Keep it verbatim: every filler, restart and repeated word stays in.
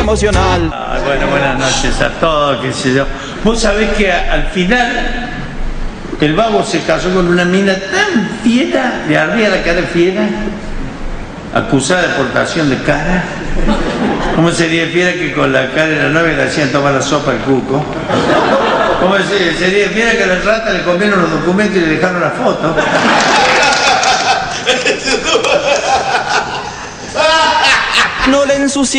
emocional. Ah, bueno, buenas noches a todos, qué sé yo. Vos sabés que a, al final el vago se casó con una mina tan fiera, le ardía la cara fiera, acusada de portación de cara. ¿Cómo sería fiera que con la cara de la novia le hacían tomar la sopa al cuco? ¿Cómo sería, sería fiera que a la rata le comieron los documentos y le dejaron la foto? No le ensucie